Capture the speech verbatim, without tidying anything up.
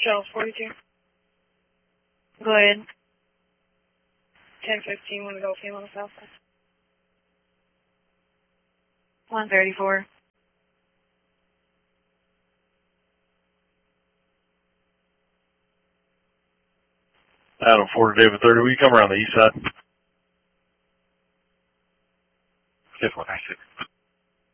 Charles forty-two. Go ahead. ten fifteen, want to go female south side. one thirty-four. Adam four to David thirty, will you come around the east side? fifth one, I six.